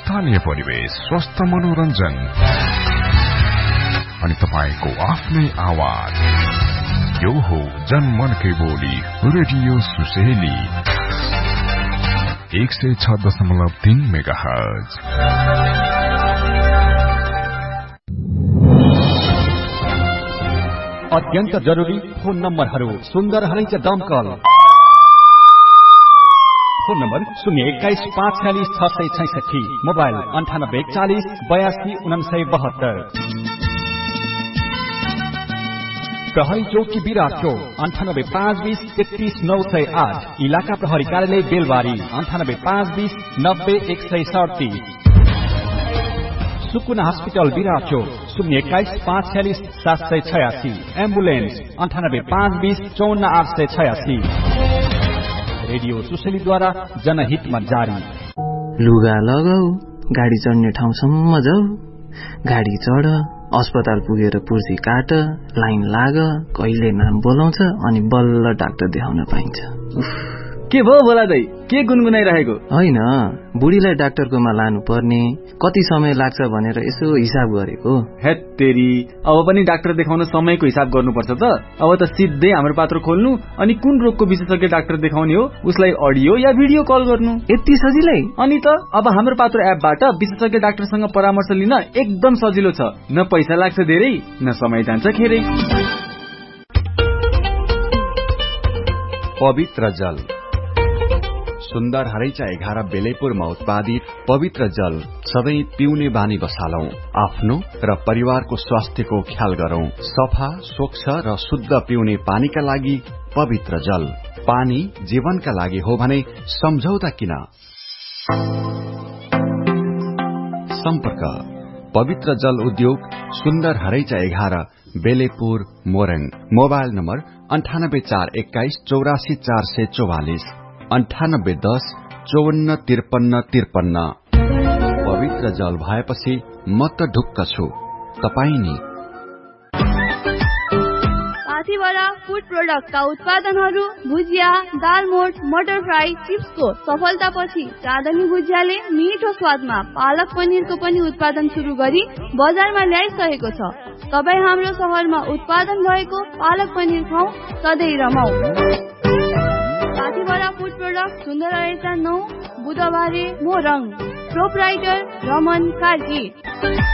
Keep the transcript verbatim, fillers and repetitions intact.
स्थानीय परिवेश, स्वस्थ मनोरञ्जन अनि तपाईको आफ्नै आवाज। यो हो जनमनकै बोली रेडियो सुसेली एक सय छ दशमलव तीन मेगाहर्ज। अत्यन्त जरुरी फोन नम्बरहरू सुन्दर हरैच दमकल। फोन नम्बर शून्य एक्काइस पाँच छ्यालिस छ सय छैसठी, मोबाइल अन्ठानब्बे एकचालिस बयासी उनासय बहत्तर। प्रहरी चौकी विराट चौक अन्ठानब्बे पाँच बीस तेत्तीस नौ सय आठ, इलाका प्रहरी कार्यालय बेलबारी अन्ठानब्बे पाँच बीस नब्बे एक सय सडतिस। सुकुना हस्पिटल विराट चौक शून्य एक्काइस पाँच छ्यालिस सात सय छयासी, एम्बुलेन्स अन्ठानब्बे पाँच बीस चौन्न आठ सय छयासी। रेडियो सुसेलीद्वारा जनहितमा जारी। लुगा लगाऊ, गाडी चढ्ने ठाउँसम्म जाऊ, गाडी चढ, अस्पताल पुगेर पुर्जी काट, लाइन लाग, कहिले नाम बोलाउँछ अनि बल्ल डाक्टर देखाउन पाइन्छ। के भयो बोला दाइ, के गुनगुनाइरहेको? होइन, बुढीलाई डाक्टरकोमा लानु पर्ने, कति समय लाग्छ भनेर यसो हिसाब गरेको। हेत्तेरी, अब पनि डाक्टर देखाउन समयको हिसाब गर्नुपर्छ त। अब त सिधै हाम्रो पात्र खोल्नु अनि कुन रोगको विशेषज्ञ डाक्टर देखाउने हो उसलाई अडियो या भिडियो कल गर्नु। यति सजिलै? अनि त अब हाम्रो पात्र एपबाट विशेषज्ञ डाक्टरसँग परामर्श लिन एकदम सजिलो छ। न पैसा लाग्छ धेरै, न समय जान्छ खेरै। पवित्र जल सुन्दर हरैचा एघार बेलेपुरमा उत्पादित पवित्र जल सधैँ पिउने बानी बसालौं। आफ्नो र परिवारको स्वास्थ्यको ख्याल गरौं। सफा, स्वच्छ र शुद्ध पिउने पानीका लागि पवित्र जल। पानी जीवनका लागि हो भने सम्झौता किन? सम्पर्क पवित्र जल उद्योग सुन्दर हरैचा एघार बेलेपुर मोरङ। मोबाइल नम्बर अन्ठानब्बे चार एक्काइस चौरासी चार सय चौवालिस, अन्ठानब्बे दस चौवन्न त्रिपन्न त्रिपन्न। पवित्र जल भएपछि म त ढुक्क छु, तपाई नि? साथीवाला फूड प्रोडक्टका उत्पादनहरू भुजिया, दालमोट, मटर फ्राई, चिप्सको सफलतापछि चाँदनी भुजियाले मिठो स्वादमा पालक पनिरको पनि उत्पादन शुरू गरी बजारमा ल्याइसकेको छ। तपाईँ हाम्रो शहरमा उत्पादन भएको पालक पनिर खाऊ, सधैँ रमाऊ। साथीवाला फूड प्रोडक्ट सुन्दर रहेछ नौ बुधबारे मोरङ। प्रोपराइटर रमन कार्की।